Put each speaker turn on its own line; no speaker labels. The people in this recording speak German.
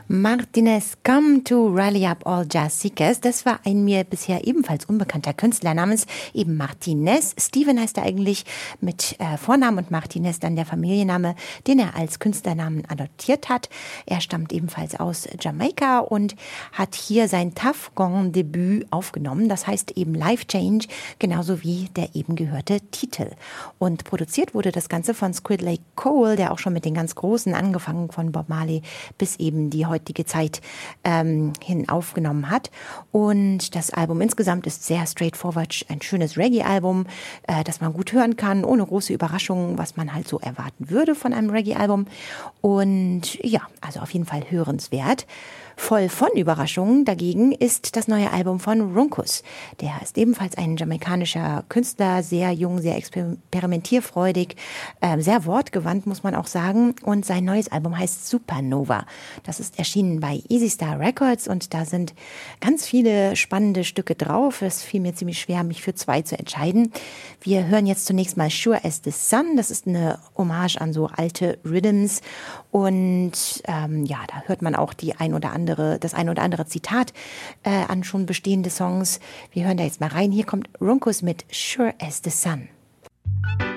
Martinez, Come to Rally Up All Jazz Seekers. Das war ein mir bisher ebenfalls unbekannter Künstler namens eben Martinez. Steven heißt er eigentlich mit Vornamen und Martinez dann der Familienname, den er als Künstlernamen adoptiert hat. Er stammt ebenfalls aus Jamaika und hat hier sein Tough Gong Debüt aufgenommen. Das heißt eben Life Change, genauso wie der eben gehörte Titel. Und produziert wurde das Ganze von Squid Lake Cole, der auch schon mit den ganz Großen, angefangen von Bob Marley bis eben die heutige Zeit hin aufgenommen hat. Und das Album insgesamt ist sehr straightforward, ein schönes Reggae-Album, das man gut hören kann, ohne große Überraschungen, was man halt so erwarten würde von einem Reggae-Album. Und ja, also auf jeden Fall hörenswert. Voll von Überraschungen dagegen ist das neue Album von Runkus. Der ist ebenfalls ein jamaikanischer Künstler, sehr jung, sehr experimentierfreudig, sehr wortgewandt, muss man auch sagen. Und sein neues Album heißt Supernova. Das ist erschienen bei Easy Star Records und da sind ganz viele spannende Stücke drauf. Es fiel mir ziemlich schwer, mich für 2 zu entscheiden. Wir hören jetzt zunächst mal Sure as the Sun. Das ist eine Hommage an so alte Rhythms. Und ja, da hört man auch das ein oder andere Zitat an schon bestehende Songs. Wir hören da jetzt mal rein. Hier kommt Runkus mit Sure as the Sun.